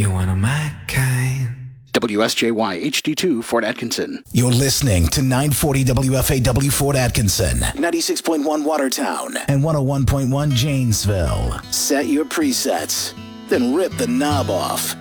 You one of my kind. WSJY HD2 Fort Atkinson. You're listening to 940 WFAW Fort Atkinson, 96.1 Watertown, and 101.1 Janesville. Set your presets, then rip the knob off.